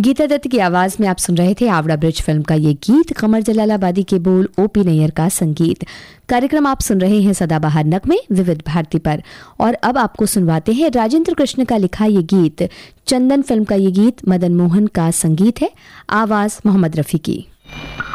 गीता दत्त की आवाज में आप सुन रहे थे आवड़ा ब्रिज फिल्म का ये गीत, कमर जलालाबादी के बोल, ओपी नैयर का संगीत। कार्यक्रम आप सुन रहे हैं सदाबहार नगमे विविध भारती पर। और अब आपको सुनवाते हैं राजेंद्र कृष्ण का लिखा ये गीत। चंदन फिल्म का ये गीत मदन मोहन का संगीत है, आवाज मोहम्मद रफी की।